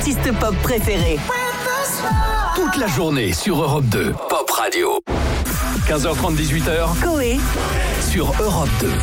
artistes pop préférés. Toute la journée sur Europe 2. Pop Radio. 15h30, 18h. Coé Sur Europe 2.